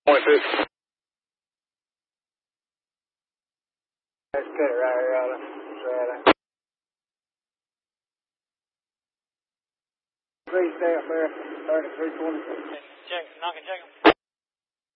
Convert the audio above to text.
26. Let's cut it right here, Alan. Right. Please stay up there, 3326. Check, knock and check him.